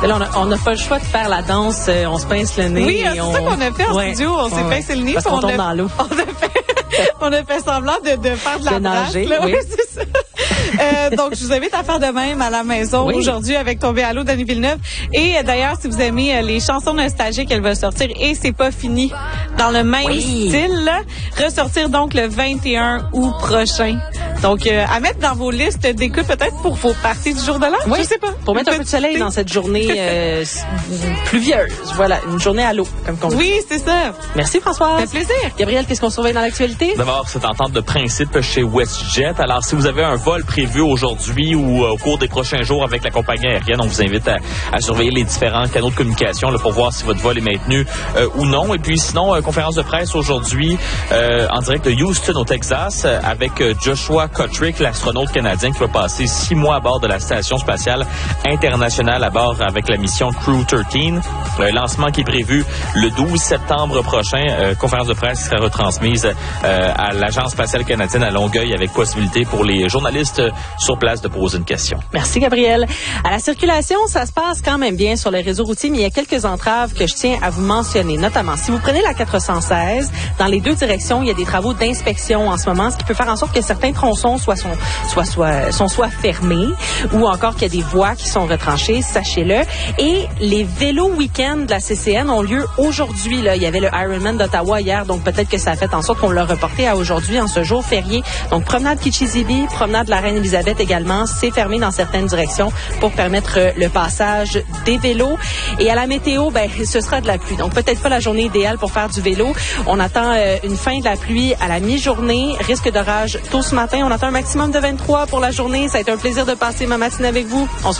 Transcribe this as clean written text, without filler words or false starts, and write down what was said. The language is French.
Là, on n'a pas le choix de faire la danse, on se pince le nez. Oui, c'est ça qu'on a fait en studio. On s'est pincé le nez. Parce qu'on tombe dans l'eau. On a fait semblant de faire de la nager. Oui, c'est ça. Donc, je vous invite à faire de même à la maison aujourd'hui avec Tomber à l'eau d'Annie Villeneuve. Et d'ailleurs, si vous aimez les chansons nostalgiques, elle va sortir et c'est pas fini dans le même style. Ressortir donc le 21 août prochain. Donc, à mettre dans vos listes d'écoute peut-être pour vos parties du jour de l'an. Oui, je sais pas. Pour mettre un peu de soleil dans cette journée pluvieuse. Voilà, une journée à l'eau, comme qu'on dit. Oui, c'est ça. Merci Françoise. Ça fait plaisir. Gabriel, qu'est-ce qu'on surveille dans l'actualité? D'abord, cette entente de principe chez WestJet. Alors, si vous avez un vol prévu aujourd'hui ou au cours des prochains jours avec la compagnie aérienne, on vous invite à surveiller les différents canaux de communication là, pour voir si votre vol est maintenu ou non. Et puis sinon, conférence de presse aujourd'hui en direct de Houston au Texas avec Joshua Kotrick, l'astronaute canadien qui va passer 6 mois à bord de la Station spatiale internationale à bord avec la mission Crew 13. Lancement qui est prévu le 12 septembre prochain. Conférence de presse qui sera retransmise à l'Agence spatiale canadienne à Longueuil avec possibilité pour les journalistes sur place de poser une question. Merci Gabriel. À la circulation, ça se passe quand même bien sur les réseaux routiers, mais il y a quelques entraves que je tiens à vous mentionner. Notamment, si vous prenez la 416, dans les deux directions, il y a des travaux d'inspection en ce moment, ce qui peut faire en sorte que certains tronçons soient fermés ou encore qu'il y a des voies qui sont retranchées, sachez-le. Et les vélos week-end de la CCN ont lieu aujourd'hui. Là. Il y avait le Ironman d'Ottawa hier, donc peut-être que ça a fait en sorte qu'on l'a reporté à aujourd'hui, en ce jour férié. Donc, promenade Kichizibi, promenade de la Reine-Élisabeth également, c'est fermé dans certaines directions pour permettre le passage des vélos. Et à la météo, ce sera de la pluie. Donc, peut-être pas la journée idéale pour faire du vélo. On attend une fin de la pluie à la mi-journée. Risque d'orage tôt ce matin. On attend un maximum de 23 pour la journée. Ça a été un plaisir de passer ma matinée avec vous.